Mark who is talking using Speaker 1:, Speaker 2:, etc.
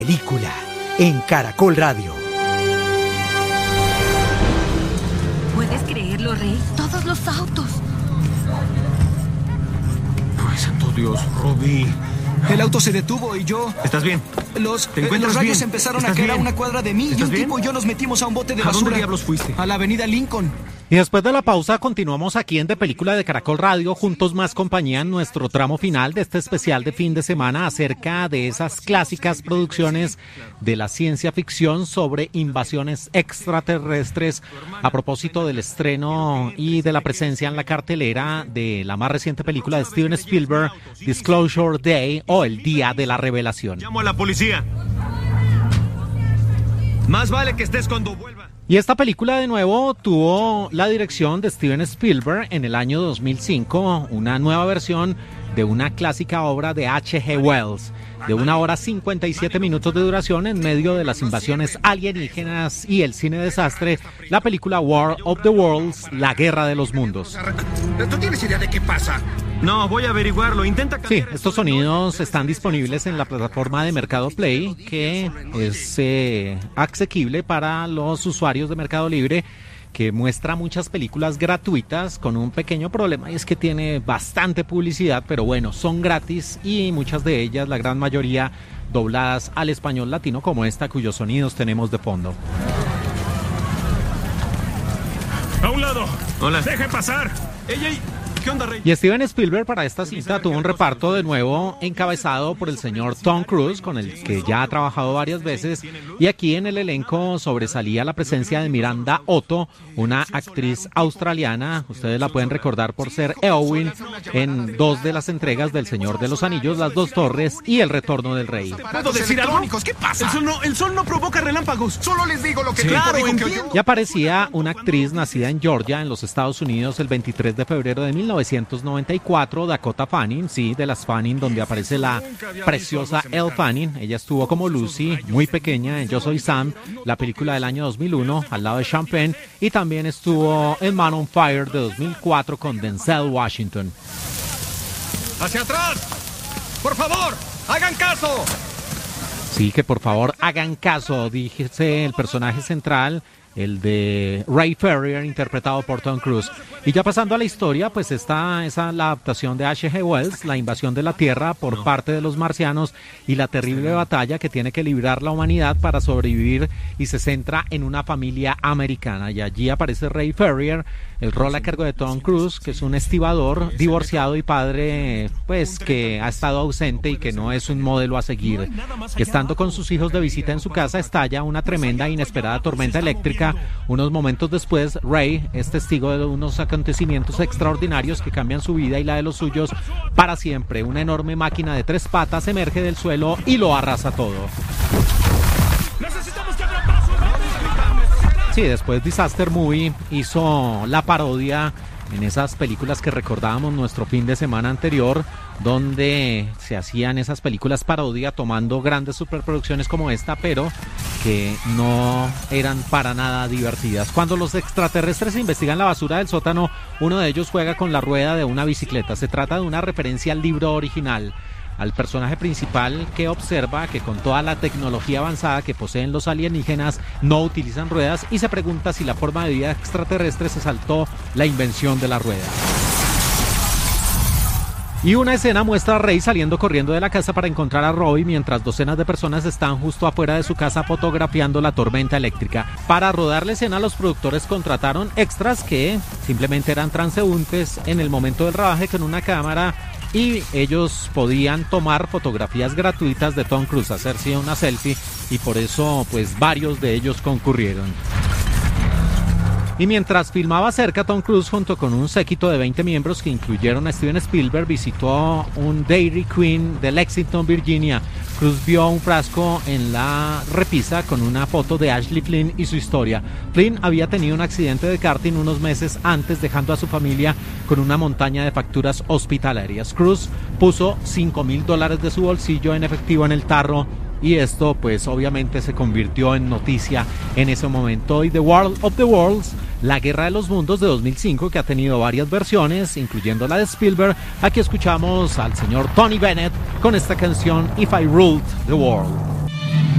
Speaker 1: Película en Caracol Radio.
Speaker 2: ¿Puedes creerlo, Rey? Todos los autos.
Speaker 3: Ay, santo Dios, Robbie.
Speaker 4: El auto se detuvo y yo...
Speaker 3: ¿Estás bien?
Speaker 4: Los
Speaker 3: encuentras
Speaker 4: rayos
Speaker 3: bien?
Speaker 4: empezaron a
Speaker 3: ¿Estás
Speaker 4: caer a
Speaker 3: bien?
Speaker 4: una cuadra de mí y
Speaker 3: ¿Estás
Speaker 4: un
Speaker 3: bien?
Speaker 4: tipo y yo nos metimos a un bote de
Speaker 3: ¿A
Speaker 4: basura.
Speaker 3: dónde diablos fuiste?
Speaker 4: A la avenida Lincoln.
Speaker 5: Y después de la pausa continuamos aquí en De Película de Caracol Radio, juntos más compañía en nuestro tramo final de este especial de fin de semana acerca de esas clásicas producciones de la ciencia ficción sobre invasiones extraterrestres, a propósito del estreno y de la presencia en la cartelera de la más reciente película de Steven Spielberg, Disclosure Day, o El Día de la Revelación.
Speaker 3: Llamo a la policía. Más vale que estés cuando vuelva.
Speaker 5: Y esta película de nuevo tuvo la dirección de Steven Spielberg en el año 2005, una nueva versión de una clásica obra de H.G. Wells, de 1 hora 57 minutos de duración en medio de las invasiones alienígenas y el cine desastre, la película War of the Worlds, La Guerra de los Mundos.
Speaker 6: ¿Tú tienes idea de qué pasa?
Speaker 3: No, voy a averiguarlo. Intenta
Speaker 5: Sí,
Speaker 3: cambiar
Speaker 5: estos sonidos están disponibles en la plataforma de Mercado Play, que es asequible para los usuarios de Mercado Libre, que muestra muchas películas gratuitas con un pequeño problema, y es que tiene bastante publicidad, pero bueno, son gratis y muchas de ellas, la gran mayoría, dobladas al español latino, como esta cuyos sonidos tenemos de fondo.
Speaker 7: ¡A un lado!
Speaker 3: Hola.
Speaker 7: ¡Deje pasar!
Speaker 3: ¡Ey! ¿Qué onda, Rey?
Speaker 5: Y Steven Spielberg para esta cinta tuvo un reparto de nuevo encabezado por el señor Tom Cruise, con el que ya ha trabajado varias veces, y aquí en el elenco sobresalía la presencia de Miranda Otto, una actriz australiana. Ustedes la pueden recordar por ser Eowyn en 2 de las entregas del Señor de los Anillos, Las Dos Torres y El Retorno del Rey.
Speaker 6: ¿Puedo decir algo? ¿Qué pasa?
Speaker 3: El sol no provoca relámpagos.
Speaker 6: Solo les digo lo que
Speaker 3: Claro,
Speaker 6: dijo que
Speaker 3: entiendo.
Speaker 6: oyó.
Speaker 5: Y aparecía una actriz nacida en Georgia, en los Estados Unidos, el 23 de febrero de 1994, Dakota Fanning, sí, de las Fanning, donde aparece la preciosa Elle Fanning. Ella estuvo como Lucy, muy pequeña, en Yo Soy Sam, la película del año 2001, al lado de Sean Penn, y también estuvo en Man on Fire de 2004 con Denzel Washington.
Speaker 6: ¡Hacia atrás! ¡Por favor! ¡Hagan caso!
Speaker 5: Sí, que por favor hagan caso, díjese el personaje central, el de Ray Ferrier, interpretado por Tom Cruise. Y ya pasando a la historia, pues esta es la adaptación de H.G. Wells, la invasión de la Tierra por parte de los marcianos y la terrible batalla que tiene que librar la humanidad para sobrevivir, y se centra en una familia americana. Y allí aparece Ray Ferrier, el rol a cargo de Tom Cruise, que es un estibador, divorciado y padre, pues que ha estado ausente y que no es un modelo a seguir. Que estando con sus hijos de visita en su casa, estalla una tremenda e inesperada tormenta eléctrica. Unos momentos después, Ray es testigo de unos acontecimientos extraordinarios que cambian su vida y la de los suyos para siempre. Una enorme máquina de 3 patas emerge del suelo y lo arrasa todo.
Speaker 7: ¡Necesitamos que abra paso!
Speaker 5: Sí, después Disaster Movie hizo la parodia en esas películas que recordábamos nuestro fin de semana anterior, donde se hacían esas películas parodia tomando grandes superproducciones como esta, pero que no eran para nada divertidas. Cuando los extraterrestres investigan la basura del sótano, uno de ellos juega con la rueda de una bicicleta. Se trata de una referencia al libro original, al personaje principal, que observa que con toda la tecnología avanzada que poseen los alienígenas no utilizan ruedas, y se pregunta si la forma de vida extraterrestre se saltó la invención de la rueda. Y una escena muestra a Rey saliendo corriendo de la casa para encontrar a Robbie, mientras docenas de personas están justo afuera de su casa fotografiando la tormenta eléctrica. Para rodar la escena, los productores contrataron extras que simplemente eran transeúntes en el momento del rodaje con una cámara, y ellos podían tomar fotografías gratuitas de Tom Cruise, hacerse una selfie, y por eso pues varios de ellos concurrieron. Y mientras filmaba cerca, Tom Cruise, junto con un séquito de 20 miembros que incluyeron a Steven Spielberg, visitó un Dairy Queen de Lexington, Virginia. Cruise vio un frasco en la repisa con una foto de Ashley Flynn y su historia. Flynn había tenido un accidente de karting unos meses antes, dejando a su familia con una montaña de facturas hospitalarias. Cruise puso $5,000 de su bolsillo en efectivo en el tarro, y esto pues obviamente se convirtió en noticia en ese momento. Y The War of the Worlds, La Guerra de los Mundos de 2005, que ha tenido varias versiones, incluyendo la de Spielberg. Aquí escuchamos al señor Tony Bennett con esta canción If I Ruled the World.